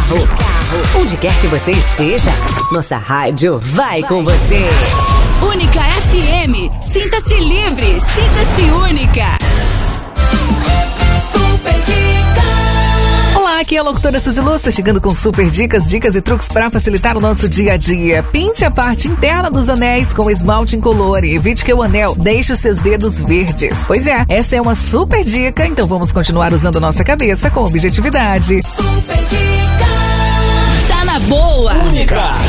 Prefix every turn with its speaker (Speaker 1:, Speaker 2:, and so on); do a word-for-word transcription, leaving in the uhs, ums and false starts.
Speaker 1: carro, onde quer que você esteja, nossa rádio vai com você.
Speaker 2: Única F M, sinta-se livre, sinta-se única. Super Dica.
Speaker 3: Olá, aqui é a locutora Suzy Lusta, chegando com super dicas, dicas e truques para facilitar o nosso dia a dia. Pinte a parte interna dos anéis com esmalte incolor e evite que o anel deixe os seus dedos verdes. Pois é, essa é uma super dica, então vamos continuar usando nossa cabeça com objetividade.
Speaker 2: Super Dica. Tá na boa.
Speaker 4: Única.